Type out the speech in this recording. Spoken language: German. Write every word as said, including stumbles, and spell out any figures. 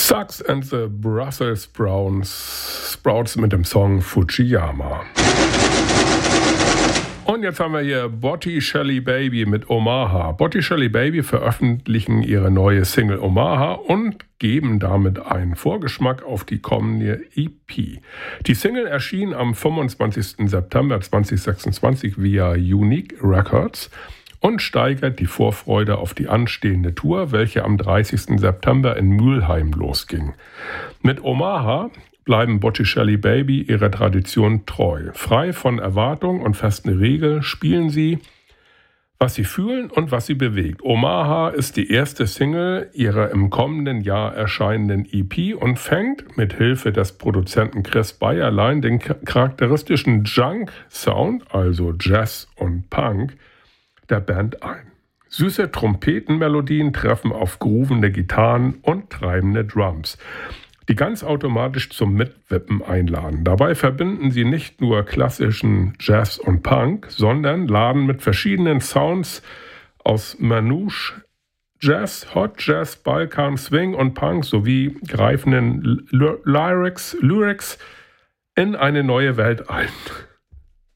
Suggs and the Brussels Sprouts, Sprouts mit dem Song Fujiyama. Und jetzt haben wir hier Botticelli Baby mit Omaha. Botticelli Baby veröffentlichen ihre neue Single Omaha und geben damit einen Vorgeschmack auf die kommende E P. Die Single erschien am fünfundzwanzigsten September zweitausendsechsundzwanzig via Unique Records und steigert die Vorfreude auf die anstehende Tour, welche am dreißigsten September in Mülheim losging. Mit Omaha bleiben Botticelli Baby ihrer Tradition treu. Frei von Erwartungen und festen Regeln spielen sie, was sie fühlen und was sie bewegt. Omaha ist die erste Single ihrer im kommenden Jahr erscheinenden E P und fängt mit Hilfe des Produzenten Chris Bayerlein den charakteristischen Junk-Sound, also Jazz und Punk, der Band ein. Süße Trompetenmelodien treffen auf groovende Gitarren und treibende Drums, die ganz automatisch zum Mitwippen einladen. Dabei verbinden sie nicht nur klassischen Jazz und Punk, sondern laden mit verschiedenen Sounds aus Manouche, Jazz, Hot Jazz, Balkan, Swing und Punk sowie greifenden Lyrics, Lyrics in eine neue Welt ein.